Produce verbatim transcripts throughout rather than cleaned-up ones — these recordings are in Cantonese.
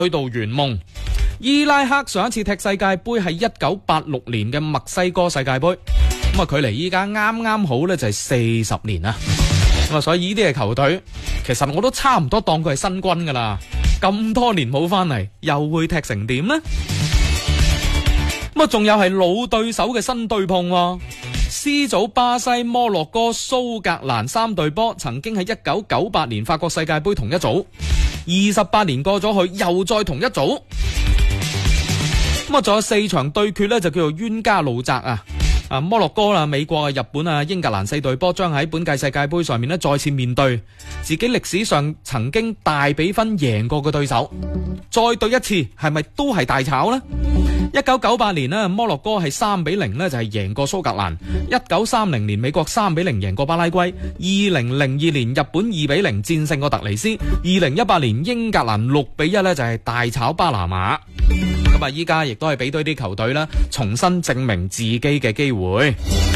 去到圓夢。伊拉克上一次踢世界盃係一九八六年嘅墨西哥世界盃，咁啊距離依家啱啱好咧就係四十年啦。咁啊所以呢啲嘅球隊，其實我都差唔多當佢係新軍噶啦。咁多年冇翻嚟，又會踢成點呢？咁啊仲有係老對手嘅新對碰喎。C 組巴西、摩洛哥、蘇格蘭三隊波曾經喺一九九八年法國世界盃同一組，二十八年過咗去，又再同一組。咁啊，仲有四場對決呢，就叫做冤家路窄啊！啊，摩洛哥啦、美國啊、日本啊、英格蘭四隊波將喺本屆世界盃上面呢再次面對自己歷史上曾經大比分贏過嘅對手，再對一次，係咪都係大炒呢？一九九八年呢，摩洛哥係三比零呢就係贏過蘇格蘭；一九三零年美國三比零贏過巴拉圭；二零零二年日本二比零戰勝過突尼斯；二零一八年英格蘭六比一呢就係大炒巴拿馬。咁啊，依家亦都係俾對啲球隊啦，重新證明自己嘅機會。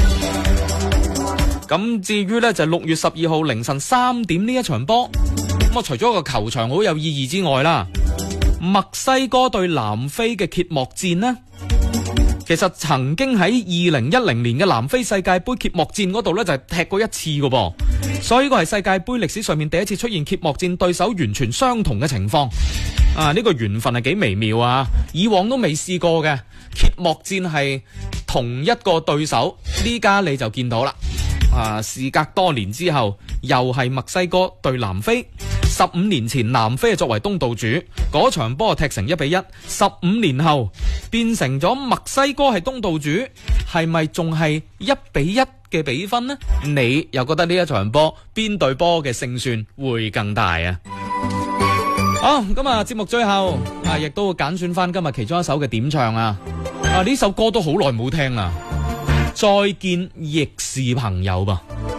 咁至於呢，就係六月十二號凌晨三點呢一場波，咁啊除咗個球場好有意義之外啦，墨西哥對南非嘅揭幕戰呢，其實曾經喺二零一零年嘅南非世界盃揭幕戰嗰度呢，就係踢過一次㗎噃，所以呢個係世界盃歷史上面第一次出現揭幕戰對手完全相同嘅情況。啊！呢個緣分係幾微妙啊！以往都未試過嘅揭幕戰係同一個對手，呢家你就見到啦。啊！事隔多年之後，又係墨西哥對南非。十五年前南非係作為東道主，嗰場波踢成一比一。十五年後變成咗墨西哥係東道主，係咪仲係一比一嘅比分呢？你又覺得呢一場波邊隊波嘅勝算會更大啊？好，咁啊，節目最後啊，亦都會揀選翻今日其中一首嘅點唱啊！啊，呢首歌都好耐冇聽啦，再見亦是朋友吧。